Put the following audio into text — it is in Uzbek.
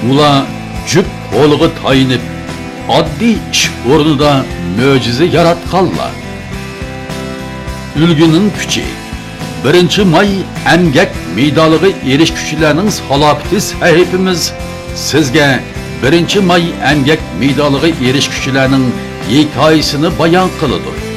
Ular jüp qo'liga tayinib, oddiy ish o'rnida mo'jiza yaratganlar. Ulguning kuchi 1-may emgak medaliga erishuvchilarning salohiyati sahifamiz sizga 1-may emgak medaliga erishuvchilarning hikoyasini bayon qiladi.